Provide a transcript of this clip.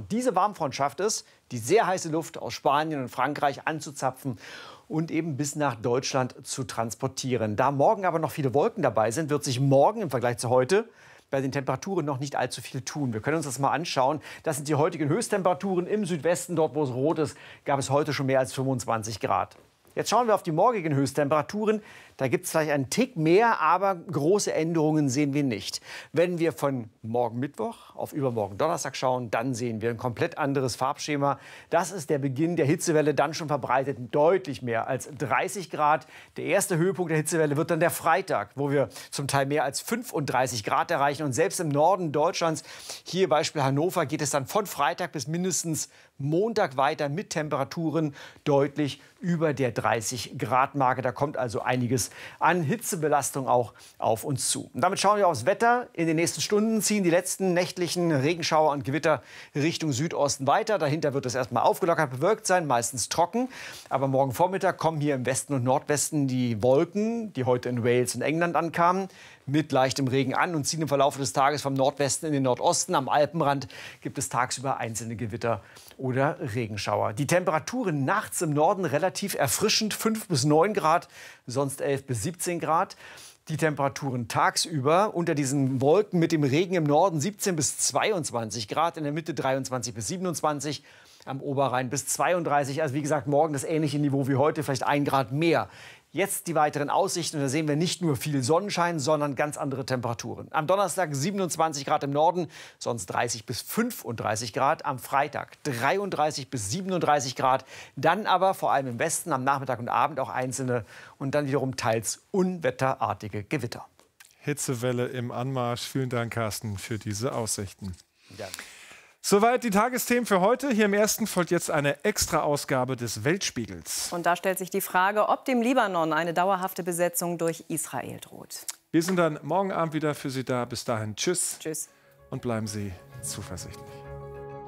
Und diese Warmfront schafft es, die sehr heiße Luft aus Spanien und Frankreich anzuzapfen und eben bis nach Deutschland zu transportieren. Da morgen aber noch viele Wolken dabei sind, wird sich morgen im Vergleich zu heute bei den Temperaturen noch nicht allzu viel tun. Wir können uns das mal anschauen. Das sind die heutigen Höchsttemperaturen im Südwesten. Dort, wo es rot ist, gab es heute schon mehr als 25 Grad. Jetzt schauen wir auf die morgigen Höchsttemperaturen. Da gibt es vielleicht einen Tick mehr, aber große Änderungen sehen wir nicht. Wenn wir von morgen Mittwoch auf übermorgen Donnerstag schauen, dann sehen wir ein komplett anderes Farbschema. Das ist der Beginn der Hitzewelle, dann schon verbreitet deutlich mehr als 30 Grad. Der erste Höhepunkt der Hitzewelle wird dann der Freitag, wo wir zum Teil mehr als 35 Grad erreichen. Und selbst im Norden Deutschlands, hier Beispiel Hannover, geht es dann von Freitag bis mindestens Montag weiter mit Temperaturen deutlich über der 30-Grad-Marke. Da kommt also einiges an Hitzebelastung auch auf uns zu. Und damit schauen wir aufs Wetter. In den nächsten Stunden ziehen die letzten nächtlichen Regenschauer und Gewitter Richtung Südosten weiter. Dahinter wird es erstmal aufgelockert bewölkt sein, meistens trocken. Aber morgen Vormittag kommen hier im Westen und Nordwesten die Wolken, die heute in Wales und England ankamen, mit leichtem Regen an und ziehen im Verlauf des Tages vom Nordwesten in den Nordosten. Am Alpenrand gibt es tagsüber einzelne Gewitter oder Regenschauer. Die Temperaturen nachts im Norden relativ erfrischend, 5 bis 9 Grad, sonst 11 bis 17 Grad. Die Temperaturen tagsüber unter diesen Wolken mit dem Regen im Norden 17 bis 22 Grad, in der Mitte 23 bis 27, am Oberrhein bis 32. Also wie gesagt, morgen das ähnliche Niveau wie heute, vielleicht 1 Grad mehr. Jetzt die weiteren Aussichten. Und da sehen wir nicht nur viel Sonnenschein, sondern ganz andere Temperaturen. Am Donnerstag 27 Grad im Norden, sonst 30 bis 35 Grad. Am Freitag 33 bis 37 Grad. Dann aber vor allem im Westen am Nachmittag und Abend auch einzelne und dann wiederum teils unwetterartige Gewitter. Hitzewelle im Anmarsch. Vielen Dank, Carsten, für diese Aussichten. Ja. Soweit die Tagesthemen für heute. Hier im Ersten folgt jetzt eine Extra-Ausgabe des Weltspiegels. Und da stellt sich die Frage, ob dem Libanon eine dauerhafte Besetzung durch Israel droht. Wir sind dann morgen Abend wieder für Sie da. Bis dahin, tschüss. Tschüss. Und bleiben Sie zuversichtlich.